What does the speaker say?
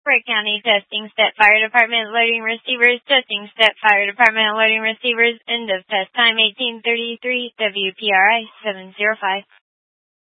Brick County, testing step fire department loading receivers, testing step fire department loading receivers, end of test time 1833, WPRI 705.